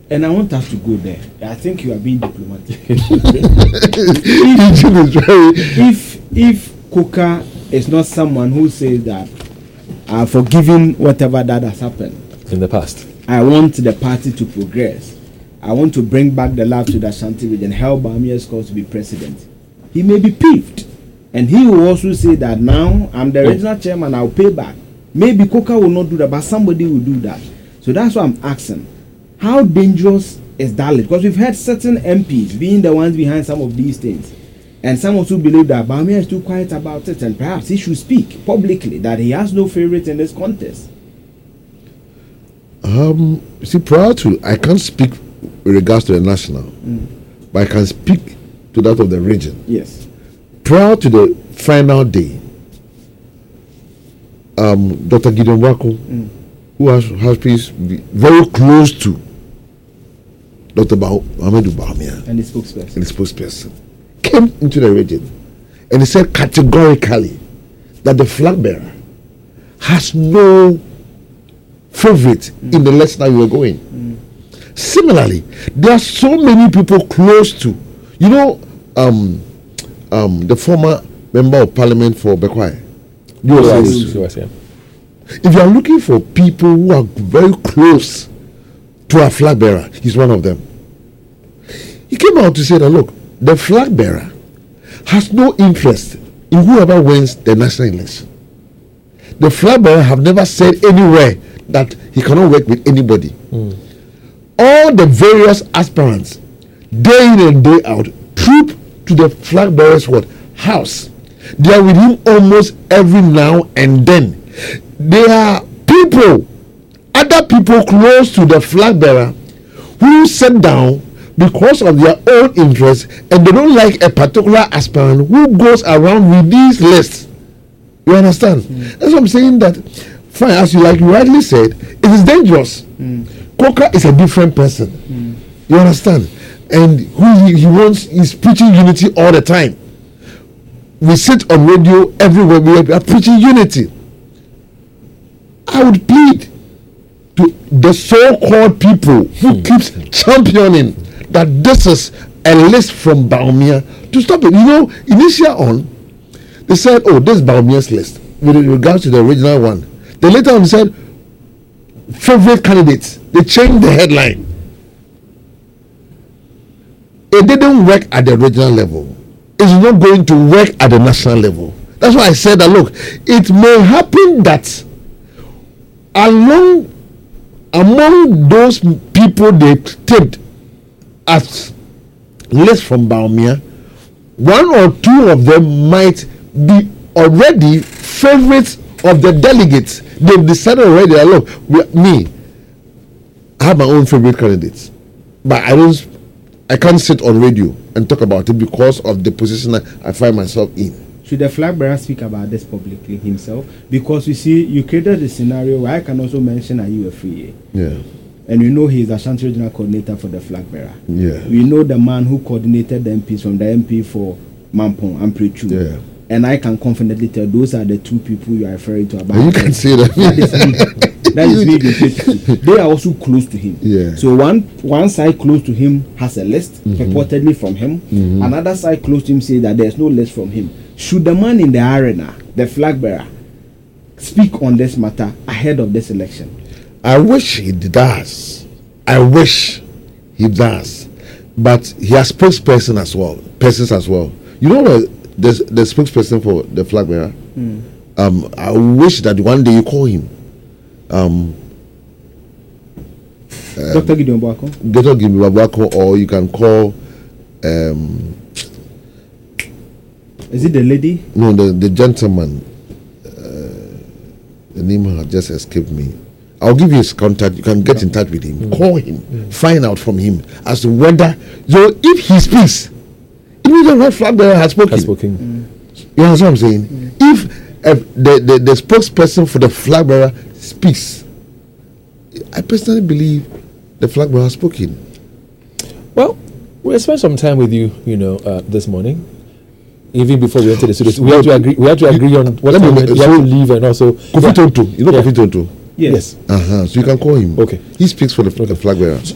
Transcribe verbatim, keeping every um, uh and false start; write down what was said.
And I want us to go there. I think you are being diplomatic. if if Coker is not someone who says that uh, forgiving whatever that has happened in the past, I want the party to progress. I want to bring back the love to the Ashanti region, help Bawumia's cause to be president. He may be peeved. And he will also say that now I'm the original chairman, I'll pay back. Maybe Coker will not do that, but somebody will do that. So that's why I'm asking. How dangerous is that? Because we've had certain M Ps being the ones behind some of these things. And some also believe that Bawumia is too quiet about it, and perhaps he should speak publicly that he has no favorite in this contest. Um, see, prior to, I can't speak with regards to the national, mm. but I can speak to that of the region. Yes. Prior to the final day, um, Doctor Gideon Wako, mm. who has, has been very close to Doctor Ahmadu Bawumia and the spokesperson, and the spokesperson, came into the region and he said categorically that the flag bearer has no favorite mm. in the election that we were going. Mm. Similarly, there are so many people close to, you know, um, um, the former member of parliament for Bekwai. If you are looking for people who are very close to a flag bearer, he's one of them. He came out to say that, look, the flag bearer has no interest in whoever wins the national election. The flag bearer have never said anywhere that he cannot work with anybody. Mm. All the various aspirants, day in and day out, troop to the flag bearer's what? House. They are with him almost every now and then. There are people, other people close to the flag bearer, who sit down because of their own interests, and they don't like a particular aspirant who goes around with these lists. You understand? Mm. That's what I'm saying. That fine, as you like you rightly said, it is dangerous. Mm. Coker is a different person. Mm. You understand? And who he, he wants is preaching unity all the time. We sit on radio everywhere, we are preaching unity. I would plead to the so-called people who mm. keeps championing that this is a list from Bawumia to stop it. You know, initially on, they said, oh, this is Bawumia's list with regards to the original one. Then later on, they said, favorite candidates. They changed the headline. It didn't work at the original level. It's not going to work at the national level. That's why I said that, look, it may happen that along among those people they taped as list from Bawumia, one or two of them might be already favorites of the delegates. They've decided already that, look, we, me, I have my own favorite candidates, but I don't, I can't sit on radio and talk about it because of the position I, I find myself in. Should the flag bearer speak about this publicly himself? Because you see, you created a scenario where I can also mention a U F A. Yeah. And we know he is the Ashanti Regional Coordinator for the flag bearer. Yeah. We know the man who coordinated the M Ps from the M P for Mampong and Prechu. Yeah. And I can confidently tell those are the two people you are referring to about. You can say that. That is me. That is me. They are also close to him. Yeah. So one one side close to him has a list mm-hmm. purportedly from him. Mm-hmm. Another side close to him says that there's no list from him. Should the man in the arena, the flag bearer, speak on this matter ahead of this election? I wish he does. I wish he does. But he has spokesperson as well, persons as well. You know the the, the spokesperson for the flag bearer. Mm. Um, I wish that one day you call him. Um, um, Doctor Gideon Wako. Doctor Gideon Wako, or you can call. Um, Is it the lady? No, the the gentleman. Uh, the name has just escaped me. I'll give you his contact. You can get in touch with him. Mm. Call him. Mm. Find out from him as to whether, so if he speaks, even the red flag bearer has spoken. Has spoken. Mm. You know what I'm saying? Mm. If uh, the, the the spokesperson for the flag bearer speaks, I personally believe the flag bearer has spoken. Well, we'll spend some time with you, you know, uh, this morning. Even before we enter the studio, we have to agree. We have to agree on what time we have to leave, and also Kofi Tonto. You know Kofi Tonto. Yes. Uh huh. So you can call him. Okay. He speaks for the, okay. the flag bearer.